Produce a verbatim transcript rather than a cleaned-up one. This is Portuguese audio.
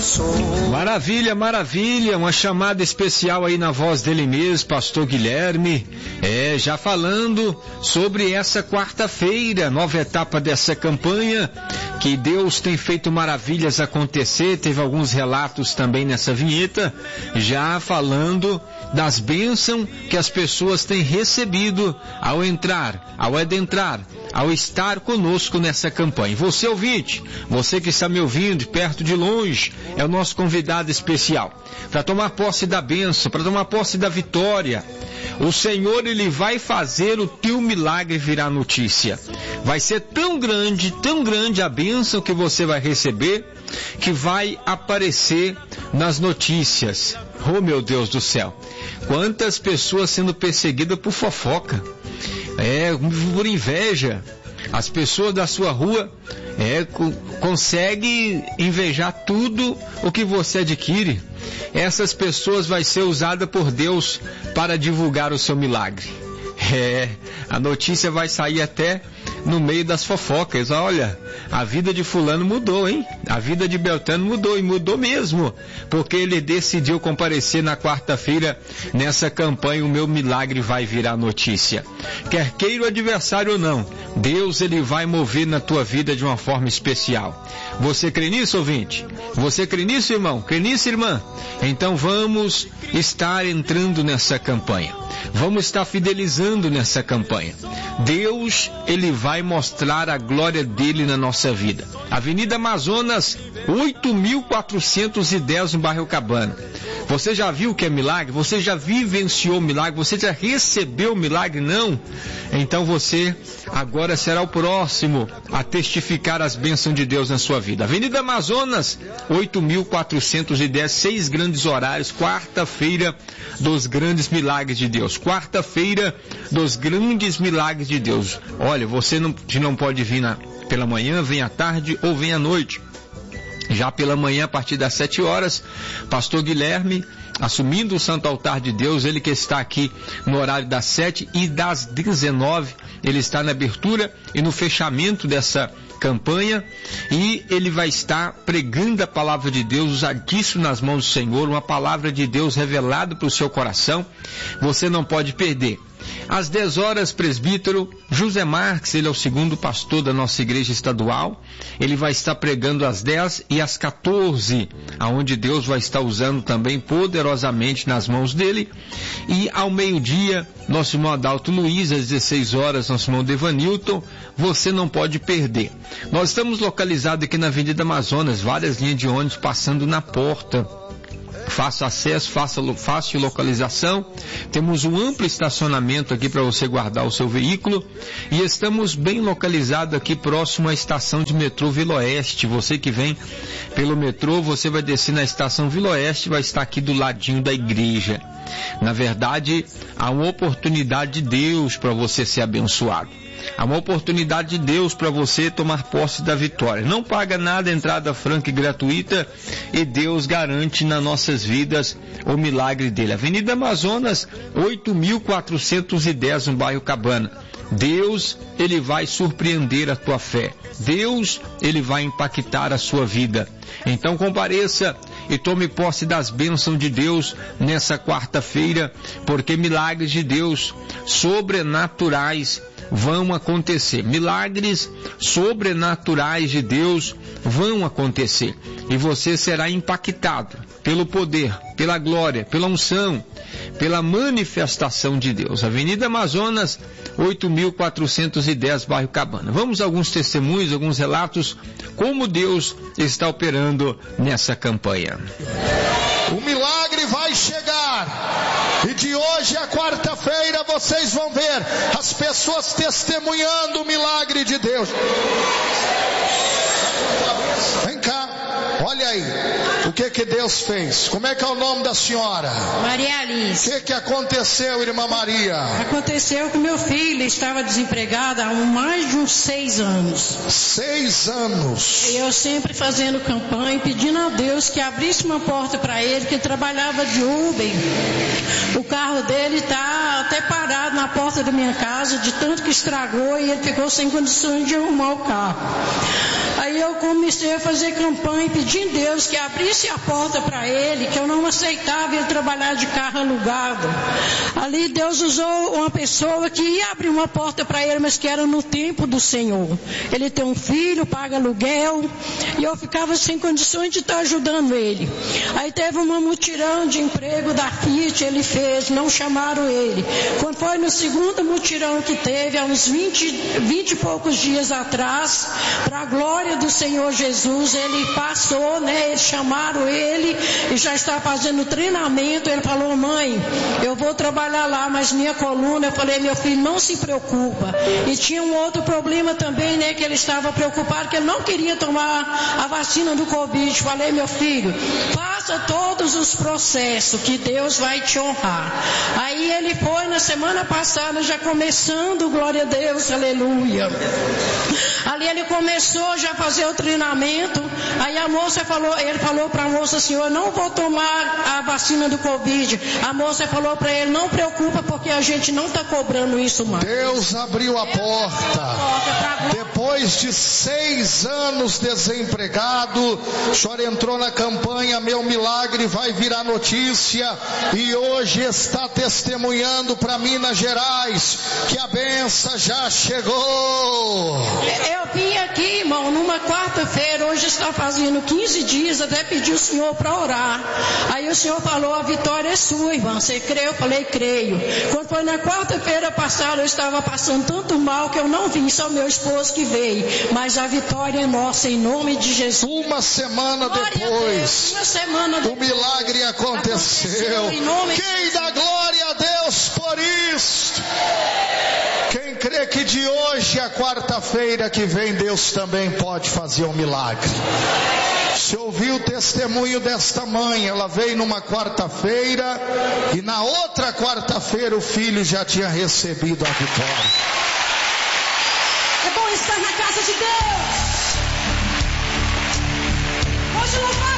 Maravilha, maravilha, uma chamada especial aí na voz dele mesmo, pastor Guilherme, é, já falando sobre essa quarta-feira, nova etapa dessa campanha, que Deus tem feito maravilhas acontecer. Teve alguns relatos também nessa vinheta, já falando das bênçãos que as pessoas têm recebido ao entrar, ao adentrar, ao estar conosco nessa campanha. Você ouvinte, você que está me ouvindo de perto, de longe, é o nosso convidado especial para tomar posse da bênção, para tomar posse da vitória. O Senhor, Ele vai fazer o teu milagre virar notícia. Vai ser tão grande, tão grande a bênção que você vai receber, que vai aparecer nas notícias. Oh, meu Deus do céu! Quantas pessoas sendo perseguidas por fofoca, é, por inveja. As pessoas da sua rua é, co- conseguem invejar tudo o que você adquire. Essas pessoas vão ser usadas por Deus para divulgar o seu milagre. É, a notícia vai sair até no meio das fofocas. Olha, a vida de fulano mudou, hein? A vida de Beltrano mudou, e mudou mesmo, porque ele decidiu comparecer na quarta-feira nessa campanha. O meu milagre vai virar notícia. Quer queira o adversário ou não, Deus, ele vai mover na tua vida de uma forma especial. Você crê nisso, ouvinte? Você crê nisso, irmão? Crê nisso, irmã? Então vamos estar entrando nessa campanha. Vamos estar fidelizando nessa campanha. Deus, ele vai mostrar a glória dele na nossa vida. Avenida Amazonas, oito mil quatrocentos e dez, no bairro Cabana. Você já viu o que é milagre? Você já vivenciou o milagre? Você já recebeu o milagre? Não? Então você agora será o próximo a testificar as bênçãos de Deus na sua vida. Avenida Amazonas, oito mil quatrocentos e dez, seis grandes horários, quarta-feira dos grandes milagres de Deus. Quarta-feira dos grandes milagres de Deus. Olha, você não, não pode vir na, pela manhã, vem à tarde ou vem à noite. Já pela manhã, a partir das sete horas, pastor Guilherme, assumindo o Santo Altar de Deus, ele que está aqui no horário das sete e das dezenove, ele está na abertura e no fechamento dessa campanha, e ele vai estar pregando a palavra de Deus, usadíssimo nas mãos do Senhor, uma palavra de Deus revelada para o seu coração. Você não pode perder. Às dez horas, presbítero José Marques, ele é o segundo pastor da nossa igreja estadual, ele vai estar pregando às dez e às quatorze, aonde Deus vai estar usando também poderosamente nas mãos dele. E ao meio-dia, nosso irmão Adalto Luiz, às dezesseis horas, nosso irmão Devanilton, você não pode perder. Nós estamos localizados aqui na Avenida Amazonas, várias linhas de ônibus passando na porta. Fácil acesso, fácil, fácil localização. Temos um amplo estacionamento aqui para você guardar o seu veículo. E estamos bem localizados aqui próximo à estação de metrô Vila Oeste. Você que vem pelo metrô, você vai descer na estação Vila Oeste, vai estar aqui do ladinho da igreja. Na verdade, há uma oportunidade de Deus para você ser abençoado. Há uma oportunidade de Deus para você tomar posse da vitória. Não paga nada, entrada franca e gratuita, e Deus garante nas nossas vidas o milagre dele. Avenida Amazonas, oito mil quatrocentos e dez, no bairro Cabana. Deus, ele vai surpreender a tua fé. Deus, ele vai impactar a sua vida. Então compareça e tome posse das bênçãos de Deus nessa quarta-feira, porque milagres de Deus sobrenaturais vão acontecer. Milagres sobrenaturais de Deus vão acontecer. E você será impactado pelo poder, pela glória, pela unção, pela manifestação de Deus. Avenida Amazonas, oito mil quatrocentos e dez, bairro Cabana. Vamos a alguns testemunhos, alguns relatos, como Deus está operando nessa campanha. O milagre vai chegar, e de hoje a quarta-feira vocês vão ver as pessoas testemunhando o milagre de Deus. Vem cá, olha aí, o que que Deus fez? Como é que é o nome da senhora? Maria Alice. O que que aconteceu, irmã Maria? Aconteceu que meu filho estava desempregado há mais de uns seis anos. Seis anos. E eu sempre fazendo campanha, pedindo a Deus que abrisse uma porta para ele, que ele trabalhava de Uber. O carro dele está até parado na porta da minha casa, de tanto que estragou, e ele ficou sem condições de arrumar o carro. Aí eu comecei a fazer campanha pedindo a Deus que abrisse abrisse a porta para ele, que eu não aceitava ele trabalhar de carro alugado. Ali Deus usou uma pessoa que ia abrir uma porta para ele, mas que era no tempo do Senhor. Ele tem um filho, paga aluguel, e eu ficava sem condições de estar ajudando ele. Aí teve uma mutirão de emprego da Fiat, ele fez, não chamaram ele. Quando foi no segundo mutirão que teve, há uns vinte, vinte e poucos dias atrás, para a glória do Senhor Jesus, ele passou, né? Eles chamaram ele e já está fazendo treinamento. Ele falou: mãe, eu vou trabalhar lá, mas minha coluna. Eu falei: meu filho, não se preocupa. E tinha um outro problema também, né? Que ele estava preocupado, que ele não queria tomar a vacina do Covid. Falei: meu filho, faça todos os processos que Deus vai te honrar. Aí ele foi na semana passada, já começando, glória a Deus, aleluia. Ali ele começou já a fazer o treinamento. Aí a moça falou, ele falou para a moça assim: eu não vou tomar a vacina do Covid. A moça falou para ele: não preocupa, porque a gente não está cobrando isso mais. Deus abriu a porta. Depois de seis anos desempregado, o senhor entrou na campanha Meu Milagre Vai Virar Notícia, e hoje está testemunhando para Minas Gerais que a benção já chegou. Eu vim aqui, irmão, numa quarta-feira, hoje está fazendo quinze dias, até pedi o senhor para orar. Aí o senhor falou: a vitória é sua, irmão. Você crê? Eu falei: creio. Quando foi na quarta-feira passada, eu estava passando tanto mal que eu não vim, só meu esposo que veio. Mas a vitória é nossa, em nome de Jesus. Uma semana glória depois, Deus, uma semana depois, o milagre aconteceu. aconteceu Quem de dá glória a Deus por isso? Quem crê que de hoje a quarta-feira que vem Deus também pode fazer um milagre? Você ouviu o testemunho desta mãe? Ela veio numa quarta-feira e na outra quarta-feira o filho já tinha recebido a vitória. É bom estar na casa de Deus. Pode louvar.